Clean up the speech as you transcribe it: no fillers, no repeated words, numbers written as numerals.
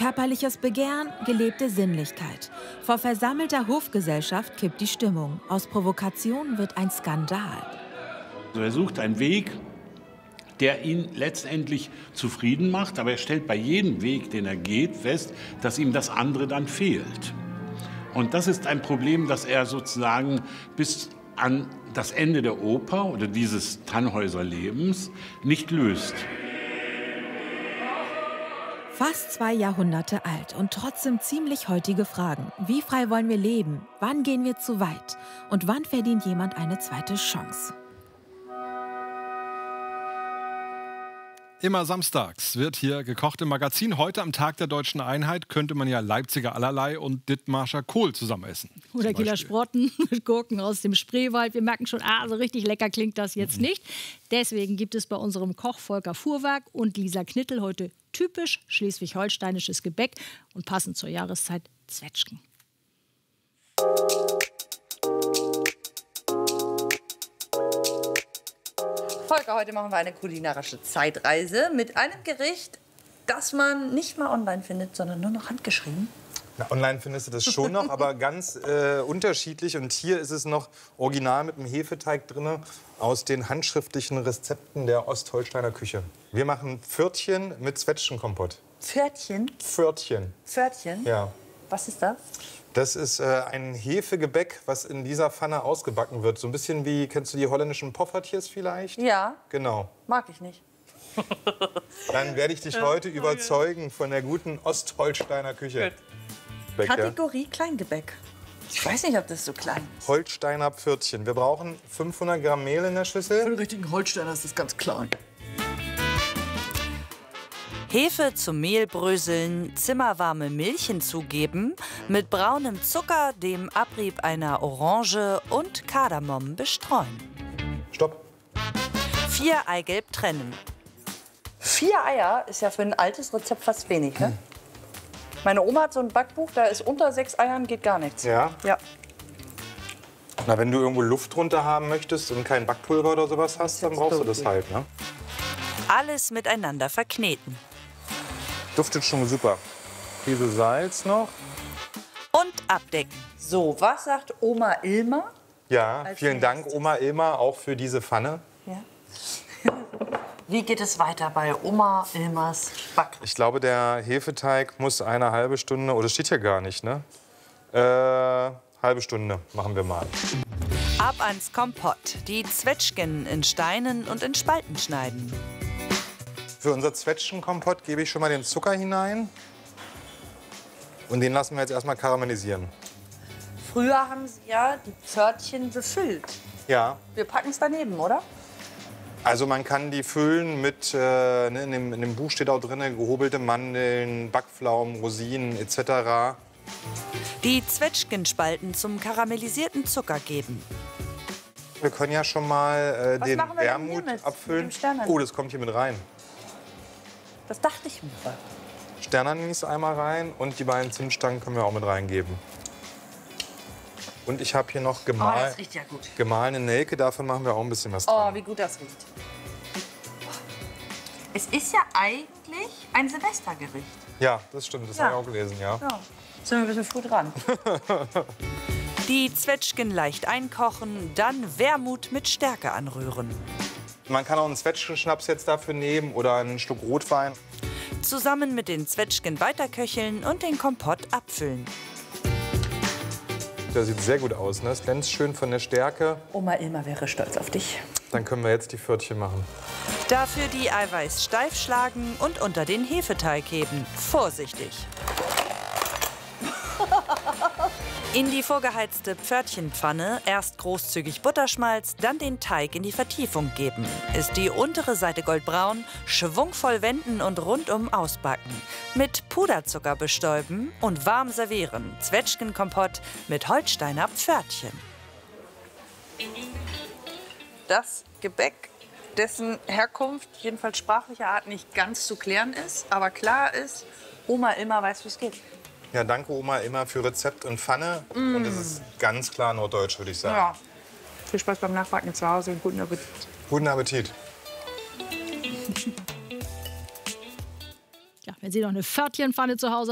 Körperliches Begehren, gelebte Sinnlichkeit. Vor versammelter Hofgesellschaft kippt die Stimmung. Aus Provokation wird ein Skandal. Also er sucht einen Weg, der ihn letztendlich zufrieden macht, aber er stellt bei jedem Weg, den er geht, fest, dass ihm das andere dann fehlt. Und das ist ein Problem, das er sozusagen bis an das Ende der Oper oder dieses Tannhäuser-Lebens nicht löst. Fast 2 Jahrhunderte alt und trotzdem ziemlich heutige Fragen. Wie frei wollen wir leben? Wann gehen wir zu weit? Und wann verdient jemand eine zweite Chance? Immer samstags wird hier gekocht im Magazin. Heute am Tag der Deutschen Einheit könnte man ja Leipziger Allerlei und Dithmarscher Kohl zusammen essen. Oder Kieler Sprotten mit Gurken aus dem Spreewald. Wir merken schon, so richtig lecker klingt das jetzt nicht. Deswegen gibt es bei unserem Koch Volker Fuhrwerk und Lisa Knittel heute typisch schleswig-holsteinisches Gebäck und passend zur Jahreszeit Zwetschgen. Volker, heute machen wir eine kulinarische Zeitreise mit einem Gericht, das man nicht mal online findet, sondern nur noch handgeschrieben. Na, online findest du das schon noch, aber ganz unterschiedlich. Und hier ist es noch original mit dem Hefeteig drin, aus den handschriftlichen Rezepten der Ostholsteiner Küche. Wir machen Pförtchen mit Zwetschgenkompott. Pförtchen? Pförtchen. Pförtchen? Ja. Was ist das? Das ist ein Hefegebäck, was in dieser Pfanne ausgebacken wird. So ein bisschen wie, kennst du die holländischen Poffertjes vielleicht? Ja. Genau. Mag ich nicht. Dann werde ich dich heute überzeugen von der guten Ostholsteiner Küche. Gebäck, Kategorie Kleingebäck. Ich weiß nicht, ob das so klein ist. Holsteiner Pförtchen. Wir brauchen 500 Gramm Mehl in der Schüssel. Für den richtigen Holsteiner ist das ganz klein. Hefe zum Mehl bröseln, zimmerwarme Milch hinzugeben, mit braunem Zucker, dem Abrieb einer Orange und Kardamom bestreuen. Stopp. 4 Eigelb trennen. 4 Eier ist ja für ein altes Rezept fast wenig, ne? Meine Oma hat so ein Backbuch, da ist unter 6 Eiern geht gar nichts. Ja? Ja. Na, wenn du irgendwo Luft drunter haben möchtest und kein Backpulver oder sowas hast, dann brauchst du das halt, ne? Alles miteinander verkneten. Duftet schon super. Prise Salz noch. Und abdecken. So, was sagt Oma Ilma? Ja, vielen Dank, Oma Ilma, auch für diese Pfanne. Ja. Wie geht es weiter bei Oma Ilmas Back? Ich glaube, der Hefeteig muss eine halbe Stunde, oder steht hier gar nicht, ne? Halbe Stunde machen wir mal. Ab ans Kompott. Die Zwetschgen in Steinen und in Spalten schneiden. Für unser Zwetschgenkompott gebe ich schon mal den Zucker hinein. Und den lassen wir jetzt erstmal karamellisieren. Früher haben sie ja die Pförtchen befüllt. Ja. Wir packen es daneben, oder? Also man kann die füllen mit, in dem Buch steht auch drin, gehobelte Mandeln, Backpflaumen, Rosinen etc. Die Zwetschgenspalten zum karamellisierten Zucker geben. Wir können ja schon mal den machen wir denn hier Wermut mit abfüllen. dem Sternanis? Oh, das kommt hier mit rein. Das dachte ich mir. Sternanis einmal rein und die beiden Zimtstangen können wir auch mit reingeben. Und ich habe hier noch das riecht ja gut. gemahlene Nelke, davon machen wir auch ein bisschen was dran. Oh, wie gut das riecht. Es ist ja eigentlich ein Silvestergericht. Ja, das stimmt, das habe ich auch gelesen, ja. Ja, sind wir ein bisschen früh dran. Die Zwetschgen leicht einkochen, dann Wermut mit Stärke anrühren. Man kann auch einen Zwetschgenschnaps jetzt dafür nehmen oder einen Schluck Rotwein. Zusammen mit den Zwetschgen weiterköcheln und den Kompott abfüllen. Das sieht sehr gut aus, ne? Es glänzt schön von der Stärke. Oma Ilma wäre stolz auf dich. Dann können wir jetzt die Pförtchen machen. Dafür die Eiweiß steif schlagen und unter den Hefeteig heben. Vorsichtig. In die vorgeheizte Pförtchenpfanne erst großzügig Butterschmalz, dann den Teig in die Vertiefung geben. Ist die untere Seite goldbraun, schwungvoll wenden und rundum ausbacken. Mit Puderzucker bestäuben und warm servieren. Zwetschgenkompott mit Holsteiner Pförtchen. Das Gebäck, dessen Herkunft jedenfalls sprachlicher Art nicht ganz zu klären ist, aber klar ist, Oma Ilma weiß, wie es geht. Ja, danke Oma Ilma für Rezept und Pfanne. Und es ist ganz klar norddeutsch, würde ich sagen. Ja. Viel Spaß beim Nachbacken zu Hause und guten Appetit. Guten Appetit. Ja, wenn Sie noch eine Pförtchenpfanne zu Hause